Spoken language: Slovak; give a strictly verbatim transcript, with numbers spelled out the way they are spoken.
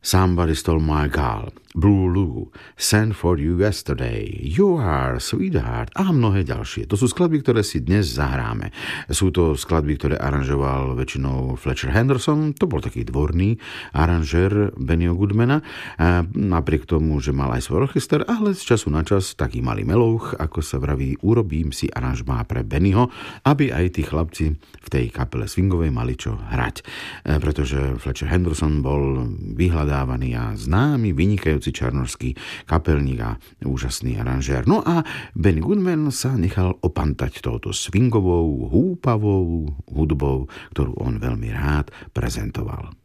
Somebody Stole My Girl, Blue Lou, Sent for You Yesterday, You Are Sweetheart a mnohé ďalšie. To sú skladby, ktoré si dnes zahráme. Sú to skladby, ktoré aranžoval väčšinou Fletcher Henderson, to bol taký dvorný aranžér Bennyho Goodmana, a napriek tomu, že mal aj svoj orchester, ale z času na čas taký malý melouch, ako sa vraví, urobím si aranžmá pre Bennyho, aby aj tí chlapci v tej kapele swingovej mali čo hrať. E, pretože Fletcher Henderson bol vyhľadávaný a známy, vynikajúci čarnorský kapelník a úžasný aranžér. No a Benny Goodman sa nechal opantať touto swingovou, húpavou hudbou, ktorú on veľmi rád prezentoval.